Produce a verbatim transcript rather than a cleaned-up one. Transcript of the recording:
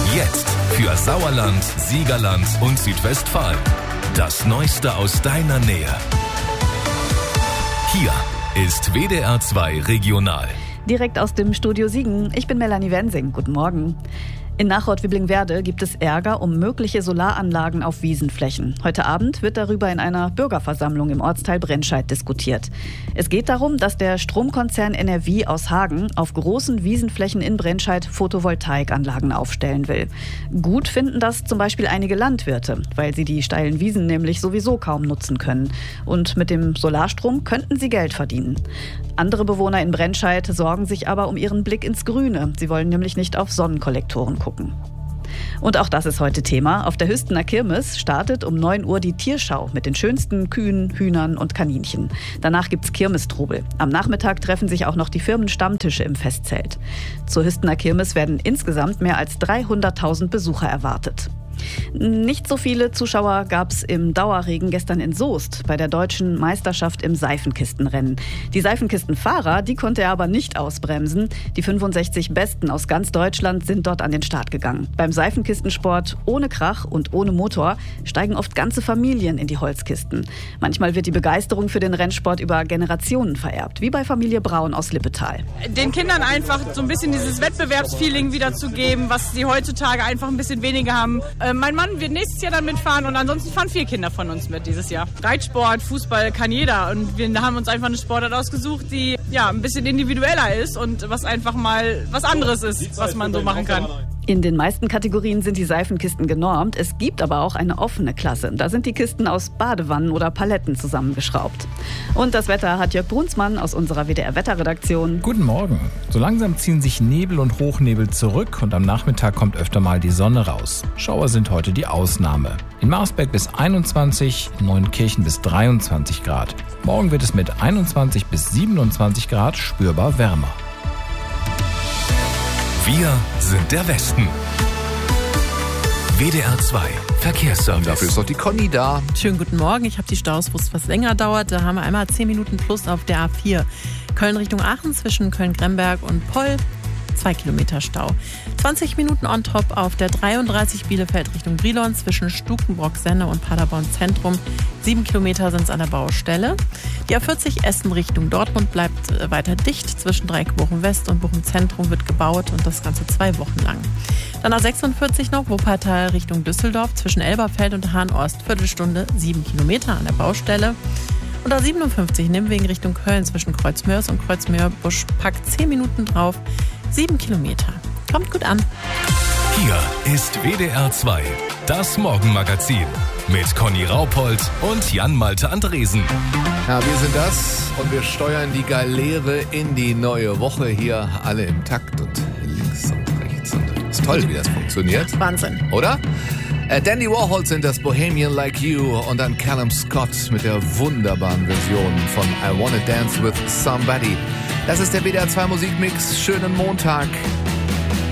Jetzt für Sauerland, Siegerland und Südwestfalen. Das Neueste aus deiner Nähe. Hier ist W D R zwei Regional. Direkt aus dem Studio Siegen. Ich bin Melanie Wensing. Guten Morgen. In Nachort-Wiblingwerde gibt es Ärger um mögliche Solaranlagen auf Wiesenflächen. Heute Abend wird darüber in einer Bürgerversammlung im Ortsteil Brennscheid diskutiert. Es geht darum, dass der Stromkonzern N R W aus Hagen auf großen Wiesenflächen in Brennscheid Photovoltaikanlagen aufstellen will. Gut finden das zum Beispiel einige Landwirte, weil sie die steilen Wiesen nämlich sowieso kaum nutzen können. Und mit dem Solarstrom könnten sie Geld verdienen. Andere Bewohner in Brennscheid sorgen sich aber um ihren Blick ins Grüne. Sie wollen nämlich nicht auf Sonnenkollektoren gucken. Und auch das ist heute Thema. Auf der Hüstener Kirmes startet um neun Uhr die Tierschau mit den schönsten Kühen, Hühnern und Kaninchen. Danach gibt's Kirmestrubel. Am Nachmittag treffen sich auch noch die Firmenstammtische im Festzelt. Zur Hüstener Kirmes werden insgesamt mehr als dreihunderttausend Besucher erwartet. Nicht so viele Zuschauer gab es im Dauerregen gestern in Soest bei der deutschen Meisterschaft im Seifenkistenrennen. Die Seifenkistenfahrer, die konnte er aber nicht ausbremsen. Die fünfundsechzig Besten aus ganz Deutschland sind dort an den Start gegangen. Beim Seifenkistensport ohne Krach und ohne Motor steigen oft ganze Familien in die Holzkisten. Manchmal wird die Begeisterung für den Rennsport über Generationen vererbt, wie bei Familie Braun aus Lippetal. Den Kindern einfach so ein bisschen dieses Wettbewerbsfeeling wiederzugeben, was sie heutzutage einfach ein bisschen weniger haben. Mein Mann wird nächstes Jahr dann mitfahren und ansonsten fahren vier Kinder von uns mit dieses Jahr. Reitsport, Fußball kann jeder und wir haben uns einfach eine Sportart ausgesucht, die ja ein bisschen individueller ist und was einfach mal was anderes ist, was man so machen kann. In den meisten Kategorien sind die Seifenkisten genormt. Es gibt aber auch eine offene Klasse. Da sind die Kisten aus Badewannen oder Paletten zusammengeschraubt. Und das Wetter hat Jörg Brunsmann aus unserer W D R-Wetterredaktion. Guten Morgen. So langsam ziehen sich Nebel und Hochnebel zurück und am Nachmittag kommt öfter mal die Sonne raus. Schauer sind heute die Ausnahme. In Marsberg bis einundzwanzig, in Neunkirchen bis dreiundzwanzig Grad. Morgen wird es mit einundzwanzig bis siebenundzwanzig Grad spürbar wärmer. Wir sind der Westen. W D R zwei Verkehrsservice. Dafür ist doch die Conny da. Schönen guten Morgen. Ich habe die Staus, wo es was länger dauert. Da haben wir einmal zehn Minuten plus auf der A vier. Köln Richtung Aachen zwischen Köln-Gremberg und Poll. Zwei Kilometer Stau. zwanzig Minuten on top auf der dreiunddreißig Bielefeld Richtung Brilon zwischen Stukenbrock-Senne und Paderborn Zentrum. Sieben Kilometer sind es an der Baustelle. Die A vierzig Essen Richtung Dortmund bleibt weiter dicht. Zwischen Dreieck Bochum West und Bochum Zentrum wird gebaut und das Ganze zwei Wochen lang. Dann A sechsundvierzig noch, Wuppertal Richtung Düsseldorf zwischen Elberfeld und Hahn-Ost. Viertelstunde, sieben Kilometer an der Baustelle. Und A siebenundfünfzig Nimwegen Richtung Köln zwischen Kreuzmörs und Kreuzmöhr-Busch packt zehn Minuten drauf. Sieben Kilometer. Kommt gut an. Hier ist W D R zwei, das Morgenmagazin mit Conny Raupold und Jan-Malte Andresen. Ja, wir sind das und wir steuern die Galeere in die neue Woche. Hier alle im Takt und links und rechts. Und ist toll, wie das funktioniert. Wahnsinn. Oder? Äh, Dandy Warhol sind das Bohemian Like You und dann Callum Scott mit der wunderbaren Version von I Wanna Dance With Somebody. Das ist der W D R zwei Musikmix. Schönen Montag.